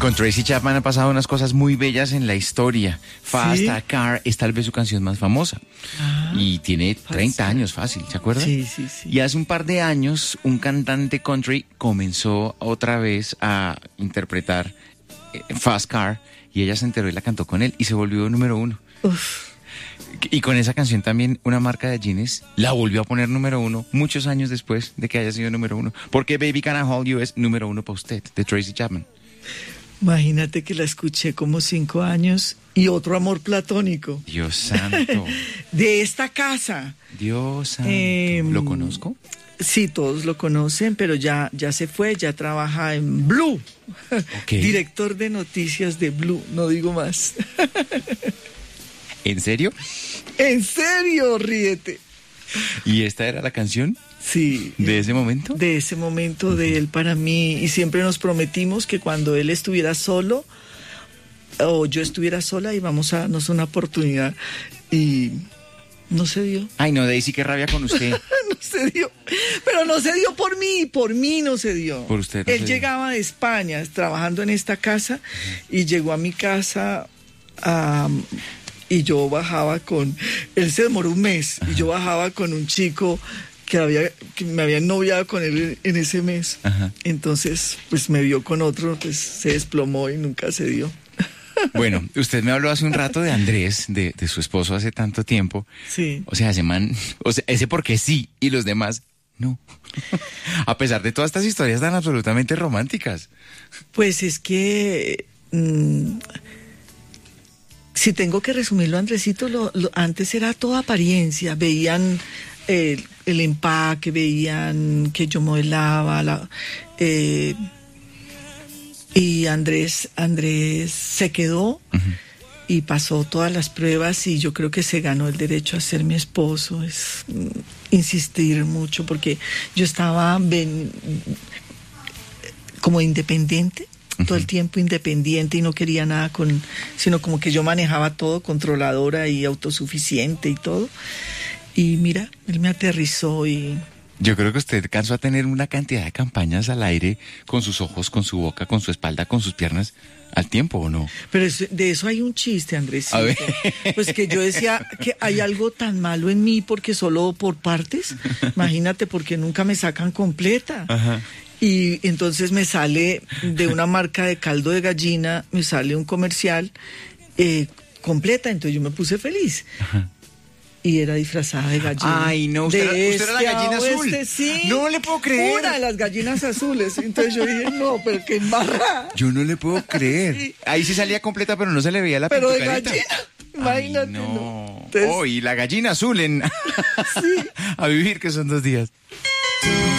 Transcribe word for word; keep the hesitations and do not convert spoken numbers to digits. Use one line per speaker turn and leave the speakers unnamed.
Con Tracy Chapman han pasado unas cosas muy bellas en la historia. Fast
¿Sí?
Car es tal vez su canción más famosa.
Ah,
Y tiene treinta
Car.
años fácil, ¿se acuerda?
Sí, sí, sí.
Y hace un par de años, un cantante country comenzó otra vez a interpretar eh, Fast Car, y ella se enteró y la cantó con él y se volvió número uno.
Uf.
Y con esa canción también una marca de jeans la volvió a poner número uno muchos años después de que haya sido número uno. Porque Baby Can I Hold You es número uno para usted, de Tracy Chapman.
Imagínate que la escuché como cinco años y otro amor platónico.
Dios santo.
De esta casa.
Dios santo.
Eh,
¿Lo conozco?
Sí, todos lo conocen, pero ya, ya se fue, ya trabaja en Blue.
Ok.
Director de noticias de Blue, no digo más.
¿En serio?
¿En serio? Ríete.
¿Y esta era la canción
Sí.
de ese momento?
De ese momento de él para mí, y siempre nos prometimos que cuando él estuviera solo o yo estuviera sola íbamos a darnos una oportunidad, y no se dio.
Ay, no, Daisy, qué rabia con usted.
No se dio, pero no se dio por mí, por mí no se dio.
Por usted no
Él
se dio.
llegaba de España trabajando en esta casa y llegó a mi casa a... y yo bajaba con, él se demoró un mes, y yo bajaba con un chico que había, que me había noviado con él en ese mes.
Ajá.
Entonces, pues me vio con otro, pues se desplomó y nunca se dio.
Bueno, usted me habló hace un rato de Andrés, de, de su esposo hace tanto tiempo.
Sí.
O sea, ese man, o sea, ese porque sí, y los demás no. A pesar de todas estas historias tan absolutamente románticas.
Pues es que mmm, si tengo que resumirlo, Andresito, lo, lo, antes era toda apariencia. Veían eh, el empaque, veían que yo modelaba, la, eh, y Andrés, Andrés se quedó. Uh-huh. Y pasó todas las pruebas, y yo creo que se ganó el derecho a ser mi esposo. Es mm, insistir mucho, porque yo estaba ven, como independiente, uh-huh. todo el tiempo independiente, y no quería nada con, sino como que yo manejaba todo, controladora y autosuficiente y todo. Y mira, él me aterrizó. Y
yo creo que usted alcanzó a tener una cantidad de campañas al aire, con sus ojos, con su boca, con su espalda, con sus piernas, al tiempo, ¿o no?
Pero es, de eso hay un chiste, Andresito. Pues que yo decía que hay algo tan malo en mí porque solo por partes. Imagínate, porque nunca me sacan completa. Ajá. Y entonces me sale de una marca de caldo de gallina, me sale un comercial eh, completa, entonces yo me puse feliz. Ajá. Y era disfrazada de gallina.
Ay, no, usted, era,
este
usted era la gallina azul.
Este, sí.
No le puedo creer.
Una de las gallinas azules. Entonces yo dije, no, pero qué embarrada.
Yo no le puedo creer. Sí. Ahí sí salía completa, pero no se le veía la
Pero
pintucarita.
de gallina, imagínate.
Ay, no.
no. Entonces,
oh, y la gallina azul en...
sí.
A vivir, que son dos días.